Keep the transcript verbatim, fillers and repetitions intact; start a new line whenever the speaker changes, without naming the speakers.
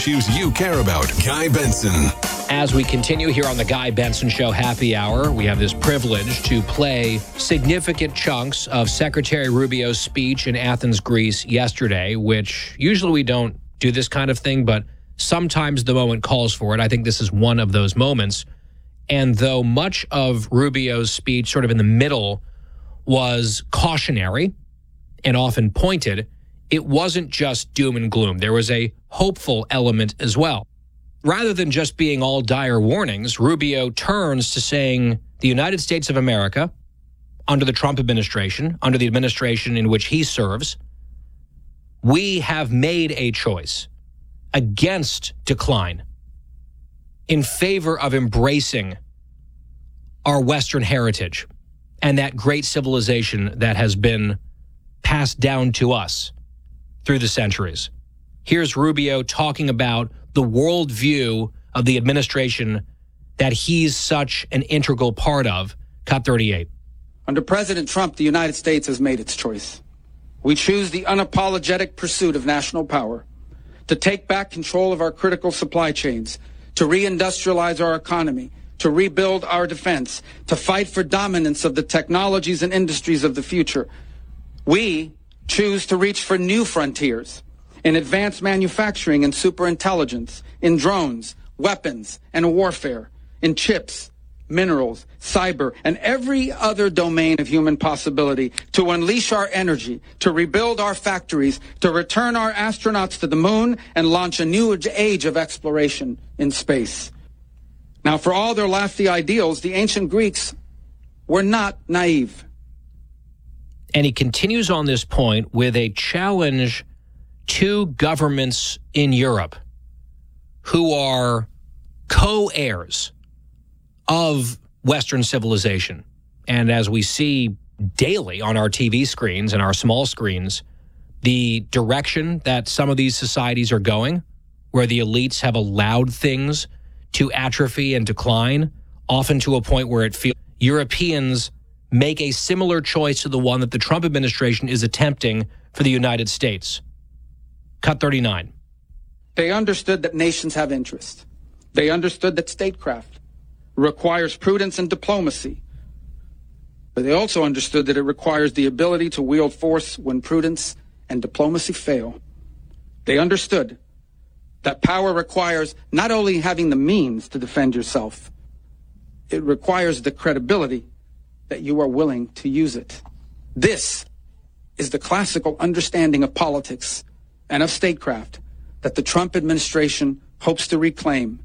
Issues you care about. Guy Benson.
As we continue here on the Guy Benson Show Happy Hour, we have this privilege to play significant chunks of Secretary Rubio's speech in Athens, Greece yesterday, which usually we don't do this kind of thing, but sometimes the moment calls for it. I think this is one of those moments. And though much of Rubio's speech sort of in the middle was cautionary and often pointed, it wasn't just doom and gloom. There was a hopeful element as well. Rather than just being all dire warnings, Rubio turns to saying the United States of America, under the Trump administration, under the administration in which he serves, we have made a choice against decline in favor of embracing our Western heritage and that great civilization that has been passed down to us through the centuries. Here's Rubio talking about the worldview of the administration that he's such an integral part of. Cut thirty-eight.
Under President Trump, the United States has made its choice. We choose the unapologetic pursuit of national power, to take back control of our critical supply chains, to reindustrialize our economy, to rebuild our defense, to fight for dominance of the technologies and industries of the future. We choose to reach for new frontiers in advanced manufacturing and superintelligence, in drones, weapons, and warfare, in chips, minerals, cyber, and every other domain of human possibility, to unleash our energy, to rebuild our factories, to return our astronauts to the moon, and launch a new age of exploration in space. Now, for all their lofty ideals, the ancient Greeks were not naive.
And he continues on this point with a challenge to governments in Europe who are co-heirs of Western civilization. And as we see daily on our T V screens and our small screens, the direction that some of these societies are going, where the elites have allowed things to atrophy and decline, often to a point where it feels Europeans make a similar choice to the one that the Trump administration is attempting for the United States. Cut thirty-nine.
They understood that nations have interest. They understood that statecraft requires prudence and diplomacy. But they also understood that it requires the ability to wield force when prudence and diplomacy fail. They understood that power requires not only having the means to defend yourself, it requires the credibility that you are willing to use it. This is the classical understanding of politics and of statecraft that the Trump administration hopes to reclaim